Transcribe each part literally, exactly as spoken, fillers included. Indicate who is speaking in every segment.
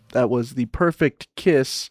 Speaker 1: That was The Perfect Kiss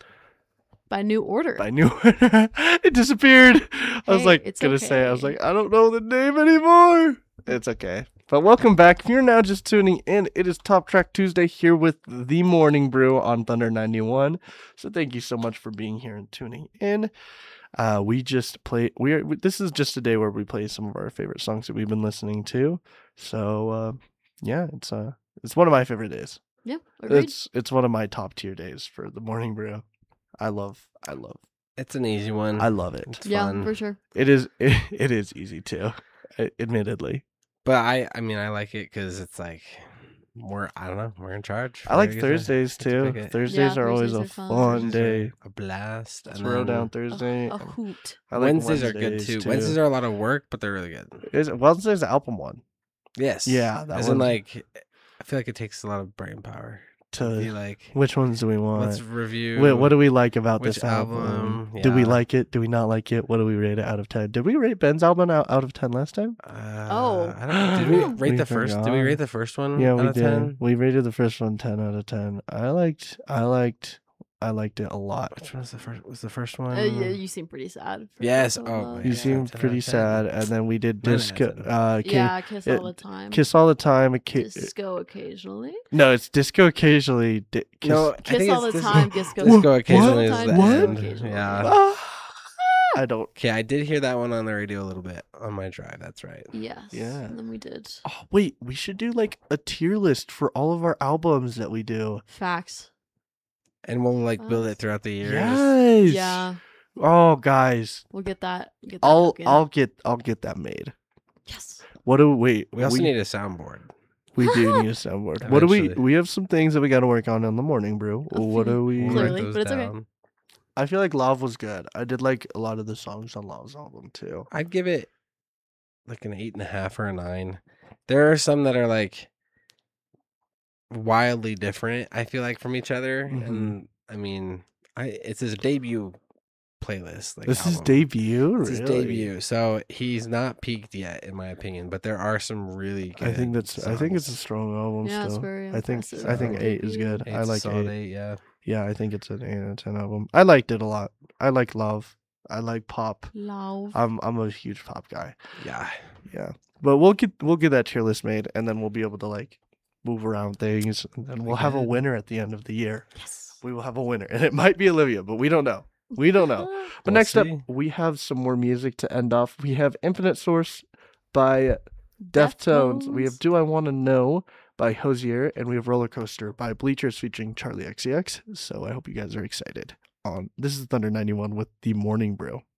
Speaker 2: By New Order.
Speaker 1: by New Order. It disappeared. I was
Speaker 2: Hey,
Speaker 1: like
Speaker 2: it's
Speaker 1: gonna say, I was
Speaker 2: okay.
Speaker 1: like, I don't know the name anymore. It's okay. But welcome back. If you're now just tuning in, it is Top Track Tuesday here with The Morning Brew on Thunder ninety-one. So thank you so much for being here and tuning in. Uh, we just play. We are. This is just a day where we play some of our favorite songs that we've been listening to. So uh, yeah, it's uh, it's one of my favorite days.
Speaker 2: Yeah, agreed.
Speaker 1: It's it's one of my top tier days for The Morning Brew. I love. I love.
Speaker 3: It's an easy one.
Speaker 1: I love it.
Speaker 3: It's
Speaker 2: yeah,
Speaker 3: fun.
Speaker 2: for sure.
Speaker 1: It is. It, it is easy too. Admittedly.
Speaker 3: But I, I mean, I like it because it's like we're, I don't know, we're in charge.
Speaker 1: I like
Speaker 3: We're
Speaker 1: Thursdays
Speaker 3: gonna- get to
Speaker 1: too.
Speaker 3: pick it.
Speaker 1: Thursdays
Speaker 2: Yeah,
Speaker 1: are always
Speaker 2: Thursdays
Speaker 1: a
Speaker 2: are fun.
Speaker 1: fun
Speaker 3: Thursdays are
Speaker 1: day.
Speaker 3: a blast.
Speaker 1: Let's
Speaker 3: and
Speaker 1: roll
Speaker 3: then
Speaker 1: down
Speaker 2: A,
Speaker 1: Thursday.
Speaker 2: a hoot.
Speaker 1: I like
Speaker 3: Wednesdays, are good
Speaker 1: Wednesdays,
Speaker 3: too.
Speaker 1: too.
Speaker 3: Wednesdays are a lot of work, but they're really good.
Speaker 1: Is it Wednesday's the album one?
Speaker 3: Yes.
Speaker 1: Yeah, that
Speaker 3: As in,
Speaker 1: one-
Speaker 3: like, I feel like it takes a lot of brain power to be
Speaker 1: To
Speaker 3: like,
Speaker 1: which ones do we want?
Speaker 3: let's review.
Speaker 1: Wait, what do we like about
Speaker 3: which
Speaker 1: this album?
Speaker 3: album,
Speaker 1: Do we
Speaker 3: yeah.
Speaker 1: like it? Do we not like it? What do we rate it out of ten? Did we rate Ben's album out, out of ten last time?
Speaker 3: Uh,
Speaker 2: Oh.
Speaker 3: I don't, did we rate
Speaker 1: We
Speaker 3: the first? Did we
Speaker 1: forgot.
Speaker 3: rate the first one?
Speaker 1: Yeah,
Speaker 3: out
Speaker 1: we
Speaker 3: of
Speaker 1: did.
Speaker 3: ten?
Speaker 1: We rated the first one ten out of ten. I liked I liked I liked it a lot.
Speaker 3: Which one was the first? Was the first one?
Speaker 2: Uh, yeah, you seem pretty sad. for
Speaker 3: Yes,
Speaker 2: Kiss
Speaker 3: oh
Speaker 2: All
Speaker 3: my
Speaker 2: Love.
Speaker 1: You
Speaker 3: Yeah,
Speaker 1: seemed
Speaker 3: ten out
Speaker 1: pretty
Speaker 3: of ten.
Speaker 1: sad, and then we did
Speaker 3: nine out of
Speaker 1: disco.
Speaker 3: ten.
Speaker 1: Uh, Ki-
Speaker 2: Yeah, Kiss
Speaker 1: it-
Speaker 2: all the time.
Speaker 1: Kiss all the time. a ki-
Speaker 2: Disco occasionally.
Speaker 1: no, it's disco occasionally. Di- kiss.
Speaker 3: No, I
Speaker 2: Kiss
Speaker 3: think
Speaker 2: all
Speaker 3: it's
Speaker 2: the
Speaker 3: dis-
Speaker 2: time. Disco.
Speaker 3: Disco
Speaker 1: What?
Speaker 3: occasionally is
Speaker 2: What?
Speaker 3: the
Speaker 1: What?
Speaker 3: end.
Speaker 2: Occasionally.
Speaker 3: Yeah.
Speaker 1: Ah, I don't.
Speaker 3: Okay, I did hear that one on the radio a little bit on my drive. That's right.
Speaker 2: Yes.
Speaker 1: Yeah.
Speaker 2: And then we did
Speaker 1: Oh wait, we should do like a tier list for all of our albums that we do.
Speaker 2: facts.
Speaker 3: And we'll like build
Speaker 2: Uh,
Speaker 3: it throughout the years.
Speaker 1: Yes.
Speaker 2: Yeah,
Speaker 1: Oh guys,
Speaker 2: we'll get that. Get that
Speaker 1: I'll
Speaker 2: token.
Speaker 1: I'll get I'll get that made.
Speaker 2: Yes.
Speaker 1: What do wait?
Speaker 3: We also need a soundboard.
Speaker 1: we do need a soundboard. What do we?
Speaker 3: Eventually.
Speaker 1: We have some things that we got to work on in the morning, brew.
Speaker 2: A
Speaker 1: What
Speaker 2: few.
Speaker 1: do we?
Speaker 3: We'll
Speaker 2: Clearly,
Speaker 3: write those
Speaker 2: but it's okay.
Speaker 3: down.
Speaker 1: I feel like Love was good. I did like a lot of the songs on Love's album too.
Speaker 3: I'd give it like an eight and a half or a nine. There are some that are like wildly different, I feel like, from each other.
Speaker 1: Mhm.
Speaker 3: And I mean, I it's his debut playlist. Like,
Speaker 1: This is
Speaker 3: album.
Speaker 1: debut.
Speaker 3: It's his
Speaker 1: really?
Speaker 3: debut, so he's not peaked yet, in my opinion. But there are some really good.
Speaker 1: I think that's. I think it's a
Speaker 3: songs.
Speaker 1: strong album
Speaker 2: Yeah, it's
Speaker 1: still.
Speaker 2: very
Speaker 1: I think.
Speaker 2: impressive
Speaker 1: I think
Speaker 3: for
Speaker 1: eight is
Speaker 2: debut.
Speaker 1: good. I
Speaker 3: Eight's a
Speaker 1: like
Speaker 3: solid
Speaker 1: eight.
Speaker 3: eight, yeah.
Speaker 1: Yeah, I think it's an eight out of ten album. I liked it a lot. I like Love. I like pop.
Speaker 2: Love.
Speaker 1: I'm I'm a huge pop guy.
Speaker 3: Yeah.
Speaker 1: Yeah, but we'll get we'll get that tier list made, and then we'll be able to like move around things, and then we'll have a
Speaker 3: good.
Speaker 1: winner at the end of the year.
Speaker 2: yes.
Speaker 1: We will have a winner, and it might be Olivia, but we don't know. We don't know. But
Speaker 3: We'll
Speaker 1: next
Speaker 3: see.
Speaker 1: up, we have some more music to end off. We have Infinite Source by Deftones. We have
Speaker 2: Deftones.
Speaker 1: Do I Want to Know by Hosier, and we have Roller Coaster by Bleachers featuring Charlie X C X. So I hope you guys are excited. On this is Thunder ninety-one with The Morning Brew.